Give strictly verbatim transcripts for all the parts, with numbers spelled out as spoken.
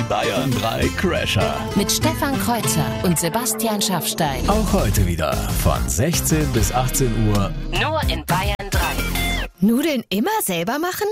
Bayern drei Crasher. Mit Stefan Kreuzer und Sebastian Schaffstein. Auch heute wieder von sechzehn bis achtzehn Uhr. Nur in Bayern drei. Nudeln immer selber machen?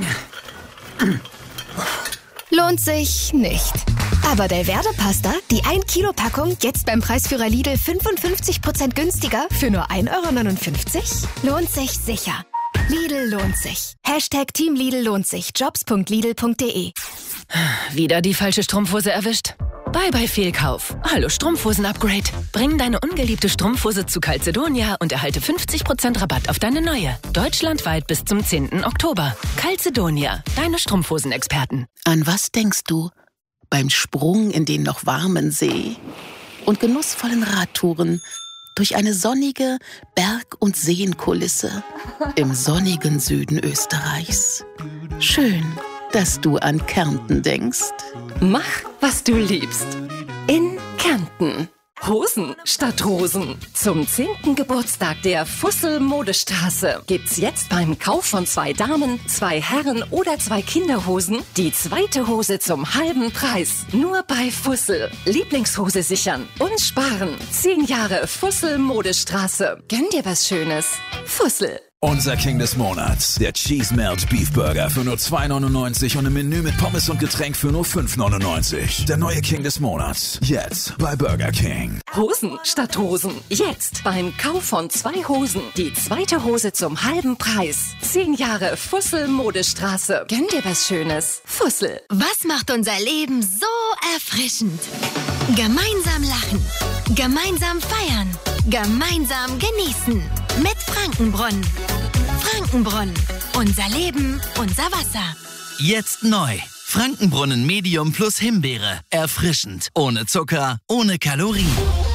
Lohnt sich nicht. Aber Delverde-Pasta, die ein Kilo Packung, jetzt beim Preisführer Lidl fünfundfünfzig Prozent günstiger für nur ein Euro neunundfünfzig? Lohnt sich sicher. Lidl lohnt sich. Hashtag Team Lidl lohnt sich. Jobs punkt lidl punkt de. Wieder die falsche Strumpfhose erwischt? Bye bye Fehlkauf. Hallo Strumpfhosen-Upgrade. Bring deine ungeliebte Strumpfhose zu Calzedonia und erhalte fünfzig Prozent Rabatt auf deine neue. Deutschlandweit bis zum zehnten Oktober. Calzedonia, deine Strumpfhosen-Experten. An was denkst du beim Sprung in den noch warmen See und genussvollen Radtouren durch eine sonnige Berg- und Seenkulisse im sonnigen Süden Österreichs? Schön, dass du an Kärnten denkst. Mach, was du liebst. In Kärnten. Hosen statt Rosen. Zum zehnten Geburtstag der Fussel-Modestraße gibt's jetzt beim Kauf von zwei Damen, zwei Herren oder zwei Kinderhosen die zweite Hose zum halben Preis. Nur bei Fussel. Lieblingshose sichern und sparen. Zehn Jahre Fussel-Modestraße. Gönn dir was Schönes. Fussel. Unser King des Monats, der Cheese Melt Beef Burger für nur zwei neunundneunzig und ein Menü mit Pommes und Getränk für nur fünf neunundneunzig. Der neue King des Monats, jetzt bei Burger King. Hosen statt Hosen. Jetzt beim Kauf von zwei Hosen die zweite Hose zum halben Preis. Zehn Jahre Fussel-Modestraße. Gönn dir was Schönes. Fussel. Was macht unser Leben so erfrischend? Gemeinsam lachen. Gemeinsam feiern. Gemeinsam genießen. Mit Frankenbrunnen. Frankenbrunnen. Unser Leben, unser Wasser. Jetzt neu. Frankenbrunnen Medium plus Himbeere. Erfrischend. Ohne Zucker, ohne Kalorien.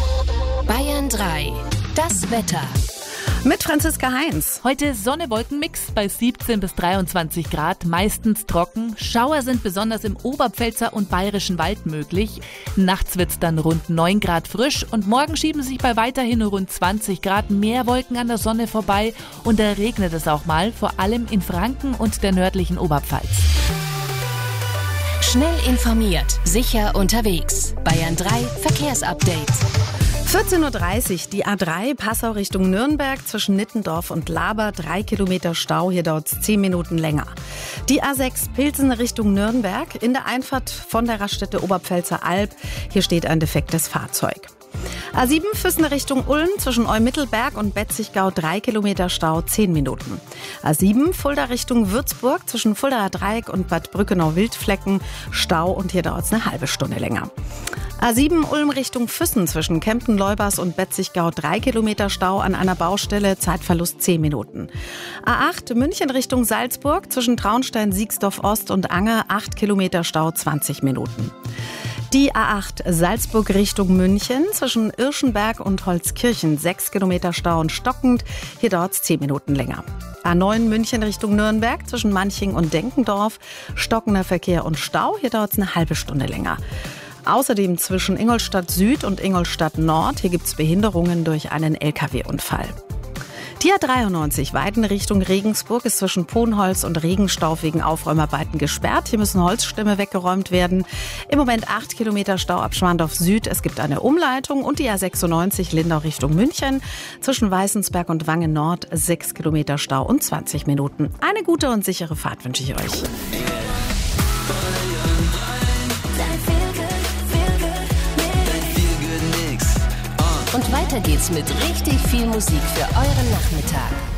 Bayern drei. Das Wetter. Mit Franziska Heinz. Heute Sonne-Wolken-Mix bei siebzehn bis dreiundzwanzig Grad, meistens trocken. Schauer sind besonders im Oberpfälzer und Bayerischen Wald möglich. Nachts wird's dann rund neun Grad frisch und morgen schieben sich bei weiterhin rund zwanzig Grad mehr Wolken an der Sonne vorbei und da regnet es auch mal, vor allem in Franken und der nördlichen Oberpfalz. Schnell informiert, sicher unterwegs. Bayern drei Verkehrsupdate. vierzehn Uhr dreißig, die A drei Passau Richtung Nürnberg zwischen Nittendorf und Laber, drei Kilometer Stau, hier dauert es zehn Minuten länger. Die A sechs Pilsen Richtung Nürnberg, in der Einfahrt von der Raststätte Oberpfälzer Alb, hier steht ein defektes Fahrzeug. A sieben Füssen Richtung Ulm zwischen Eumittelberg und Betzigau, drei Kilometer Stau, zehn Minuten. A sieben Fulda Richtung Würzburg zwischen Fuldaer Dreieck und Bad Brückenau-Wildflecken, Stau und hier dauert es eine halbe Stunde länger. A sieben Ulm Richtung Füssen zwischen Kempten-Leubers und Betzigau, drei Kilometer Stau an einer Baustelle, Zeitverlust zehn Minuten. A acht München Richtung Salzburg zwischen Traunstein, Siegsdorf Ost und Anger, acht Kilometer Stau, zwanzig Minuten. Die A acht Salzburg Richtung München zwischen Irschenberg und Holzkirchen, sechs Kilometer Stau und stockend, hier dauert es zehn Minuten länger. A neun München Richtung Nürnberg zwischen Manching und Denkendorf, stockender Verkehr und Stau, hier dauert es eine halbe Stunde länger. Außerdem zwischen Ingolstadt Süd und Ingolstadt Nord, hier gibt es Behinderungen durch einen L K W-Unfall. Die A dreiundneunzig Weiden Richtung Regensburg ist zwischen Ponholz und Regenstauf wegen Aufräumarbeiten gesperrt. Hier müssen Holzstämme weggeräumt werden. Im Moment acht Kilometer Stau ab Schwandorf Süd. Es gibt eine Umleitung und die A sechsundneunzig Lindau Richtung München. Zwischen Weißensberg und Wangen Nord sechs Kilometer Stau und zwanzig Minuten. Eine gute und sichere Fahrt wünsche ich euch. Und weiter geht's mit richtig viel Musik für euren Nachmittag.